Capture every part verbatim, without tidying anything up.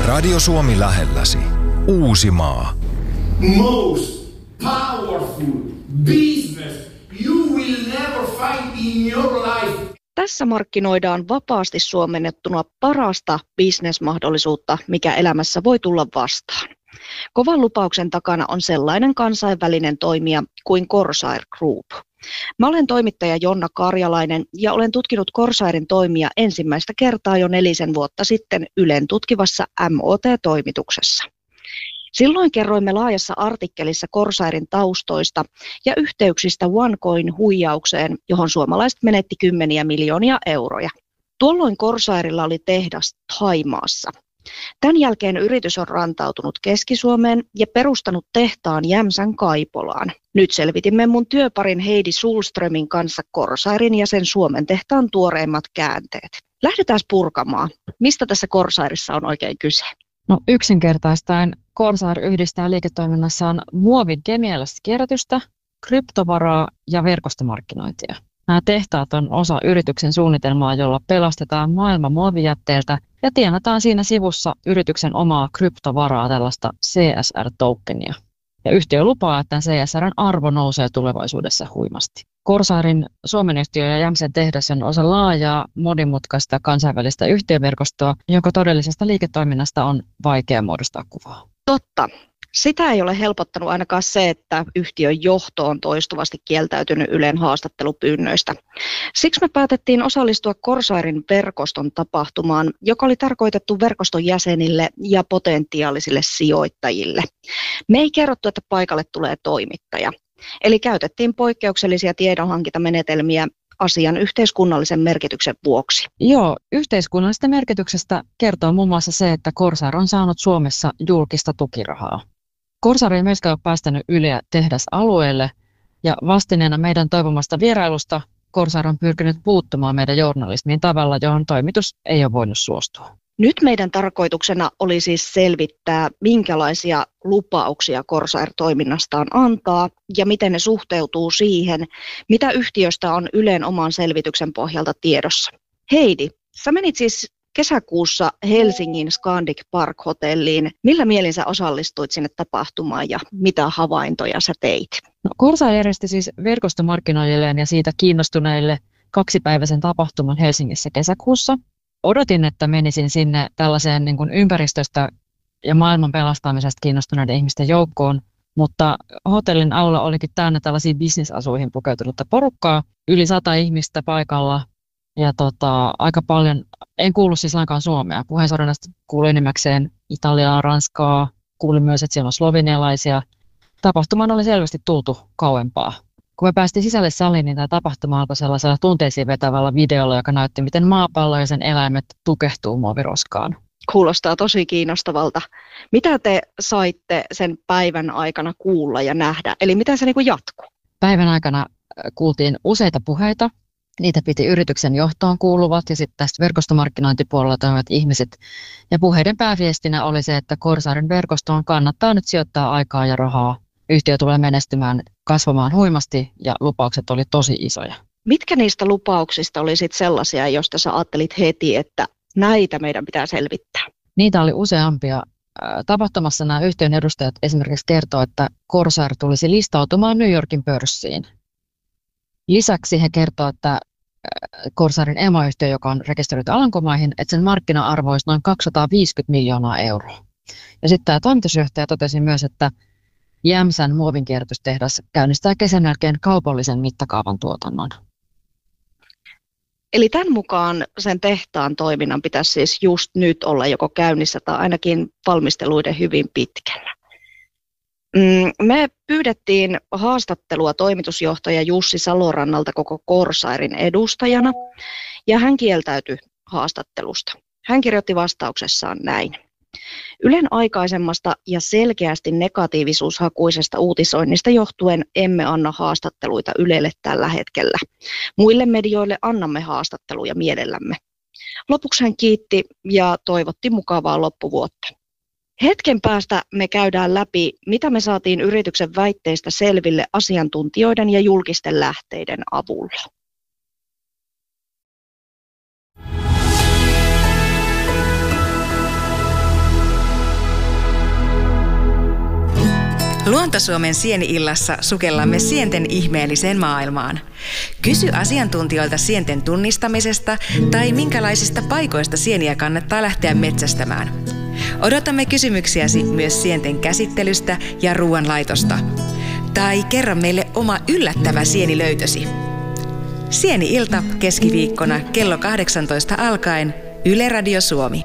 Radio Suomi lähelläsi. Uusimaa. Most powerful business you will never find in your life. Tässä markkinoidaan vapaasti suomennettuna parasta bisnesmahdollisuutta, mikä elämässä voi tulla vastaan. Kovan lupauksen takana on sellainen kansainvälinen toimija kuin Corsair Group. Mä olen toimittaja Jonna Karjalainen ja olen tutkinut Corsairin toimia ensimmäistä kertaa jo nelisen vuotta sitten Ylen tutkivassa M O T-toimituksessa. Silloin kerroimme laajassa artikkelissa Corsairin taustoista ja yhteyksistä OneCoin-huijaukseen, johon suomalaiset menetti kymmeniä miljoonia euroja. Tuolloin Corsairilla oli tehdas Thaimaassa. Tämän jälkeen yritys on rantautunut Keski-Suomeen ja perustanut tehtaan Jämsän Kaipolaan. Nyt selvitimme mun työparin Heidi Sulströmin kanssa Corsairin ja sen Suomen tehtaan tuoreimmat käänteet. Lähdetään purkamaan. Mistä tässä Corsairissa on oikein kyse? No yksinkertaistaen Corsair yhdistää liiketoiminnassaan muovin kemiallista kierrätystä, kryptovaraa ja verkostomarkkinointia. Nämä tehtaat on osa yrityksen suunnitelmaa, jolla pelastetaan maailman muovijätteeltä ja tienataan siinä sivussa yrityksen omaa kryptovaraa, tällaista C S R-tokenia. Ja yhtiö lupaa, että C S R:n arvo nousee tulevaisuudessa huimasti. Corsairin Suomen yhtiö ja Jämsen tehdas on osa laajaa, monimutkaista kansainvälistä yhtiöverkostoa, jonka todellisesta liiketoiminnasta on vaikea muodostaa kuvaa. Totta. Sitä ei ole helpottanut ainakaan se, että yhtiön johto on toistuvasti kieltäytynyt Ylen haastattelupyynnöistä. Siksi me päätettiin osallistua Corsairin verkoston tapahtumaan, joka oli tarkoitettu verkoston jäsenille ja potentiaalisille sijoittajille. Me ei kerrottu, että paikalle tulee toimittaja. Eli käytettiin poikkeuksellisia tiedonhankintamenetelmiä asian yhteiskunnallisen merkityksen vuoksi. Joo, yhteiskunnallisesta merkityksestä kertoo muun muassa se, että Corsair on saanut Suomessa julkista tukirahaa. Corsair ei myöskään ole päästänyt Yleä tehdasalueelle ja vastineena meidän toivomasta vierailusta Corsair on pyrkinyt puuttumaan meidän journalismiin tavalla, johon toimitus ei ole voinut suostua. Nyt meidän tarkoituksena oli siis selvittää, minkälaisia lupauksia Corsair-toiminnastaan antaa ja miten ne suhteutuu siihen, mitä yhtiöstä on Ylen oman selvityksen pohjalta tiedossa. Heidi, sä menit siis kesäkuussa Helsingin Scandic Park-hotelliin. Millä mielin sä osallistuit sinne tapahtumaan ja mitä havaintoja sä teit? No, Corsair järjesti siis verkostomarkkinoijilleen ja siitä kiinnostuneille kaksipäiväisen tapahtuman Helsingissä kesäkuussa. Odotin, että menisin sinne tällaiseen niin kuin ympäristöstä ja maailman pelastamisesta kiinnostuneiden ihmisten joukkoon, mutta hotellin aula olikin täynnä tällaisia bisnesasuihin pukeutunutta porukkaa, yli sata ihmistä paikalla ja tota, aika paljon, en kuullut siis lainkaan suomea. Puheensorannasta kuului enimmäkseen Italiaa, Ranskaa, kuulin myös, että siellä on slovenialaisia. Tapahtumaan oli selvästi tultu kauempaa. Kun me päästiin sisälle saliin, niin tämä tapahtuma alkoi sellaisella tunteisiin vetävällä videolla, joka näytti, miten maapallo ja sen eläimet tukehtuu muoviroskaan. Kuulostaa tosi kiinnostavalta. Mitä te saitte sen päivän aikana kuulla ja nähdä? Eli mitä se niin jatkuu? Päivän aikana kuultiin useita puheita. Niitä piti yrityksen johtoon kuuluvat ja sitten tästä verkostomarkkinointipuolella toimivat ihmiset. Ja puheiden pääviestinä oli se, että Corsairin verkostoon kannattaa nyt sijoittaa aikaa ja rahaa. Yhtiö tulee menestymään, kasvamaan huimasti ja lupaukset oli tosi isoja. Mitkä niistä lupauksista oli sit sellaisia, joista sä ajattelit heti, että näitä meidän pitää selvittää? Niitä oli useampia. Tapahtumassa nämä yhtiön edustajat esimerkiksi kertoo, että Corsair tulisi listautumaan New Yorkin pörssiin. Lisäksi he kertoo, että Corsairin emoyhtiö, joka on rekisteröity Alankomaihin, että sen markkina-arvo olisi noin kaksisataaviisikymmentä miljoonaa euroa. Ja sitten tämä toimitusjohtaja totesi myös, että Jämsän muovinkierrätystehdas käynnistää kesän jälkeen kaupallisen mittakaavan tuotannon. Eli tämän mukaan sen tehtaan toiminnan pitäisi siis just nyt olla joko käynnissä tai ainakin valmisteluiden hyvin pitkällä. Me pyydettiin haastattelua toimitusjohtaja Jussi Salorannalta koko Corsairin edustajana ja hän kieltäytyi haastattelusta. Hän kirjoitti vastauksessaan näin. Ylen aikaisemmasta ja selkeästi negatiivisuushakuisesta uutisoinnista johtuen emme anna haastatteluita Ylelle tällä hetkellä. Muille medioille annamme haastatteluja mielellämme. Lopuksi hän kiitti ja toivotti mukavaa loppuvuotta. Hetken päästä me käydään läpi, mitä me saatiin yrityksen väitteistä selville asiantuntijoiden ja julkisten lähteiden avulla. Luontosuomen Sieni-illassa sukellamme sienten ihmeelliseen maailmaan. Kysy asiantuntijoilta sienten tunnistamisesta tai minkälaisista paikoista sieniä kannattaa lähteä metsästämään. Odotamme kysymyksiäsi myös sienten käsittelystä ja ruoanlaitosta. Tai kerro meille oma yllättävä sienilöytösi. Sieni-ilta keskiviikkona kello kahdeksantoista alkaen Yle Radio Suomi.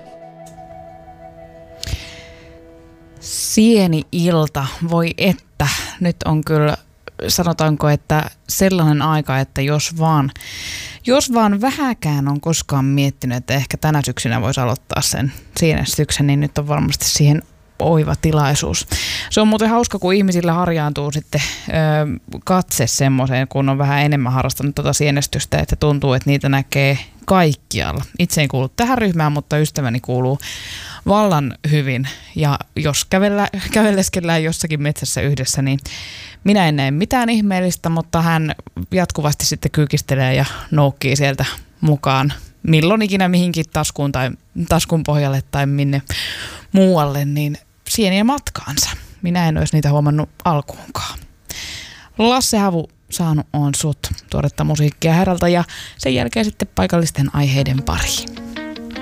Sieni-ilta, voi että. Nyt on kyllä, sanotaanko, että sellainen aika, että jos vaan, jos vaan vähäkään on koskaan miettinyt, että ehkä tänä syksynä voisi aloittaa sen sienestyksen, niin nyt on varmasti siihen oiva tilaisuus. Se on muuten hauska, kun ihmisillä harjaantuu sitten ö, katse semmoiseen, kun on vähän enemmän harrastanut tuota sienestystä, että tuntuu, että niitä näkee kaikkialla. Itse en kuulu tähän ryhmään, mutta ystäväni kuuluu vallan hyvin. Ja jos kävellä, kävelleskellään jossakin metsässä yhdessä, niin minä en näe mitään ihmeellistä, mutta hän jatkuvasti sitten kyykistelee ja noukkii sieltä mukaan milloin ikinä mihinkin taskuun tai taskun pohjalle tai minne muualle, niin sieniä matkaansa. Minä en olisi niitä huomannut alkuunkaan. Lasse Havu saanut on sut tuoretta musiikkia herralta ja sen jälkeen sitten paikallisten aiheiden pariin.